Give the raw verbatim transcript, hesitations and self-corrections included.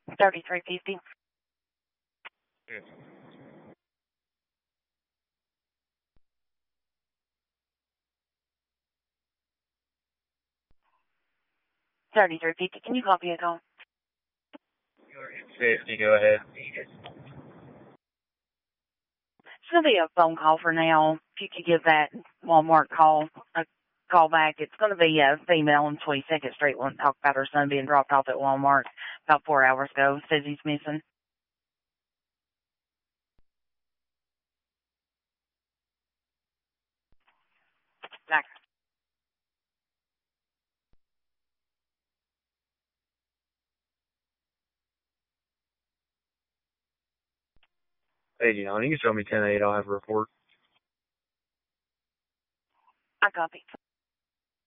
thirty-three fifty. Yes. thirty-three fifty. Can you copy it all? Fifty. Go ahead. It's going to be a phone call for now. If you could give that Walmart call a call back. It's going to be a female on twenty-second Street. Want to talk about her son being dropped off at Walmart about four hours ago. Says he's missing. Back. eighty-nine. You can show me ten eight. I'll have a report. I copy.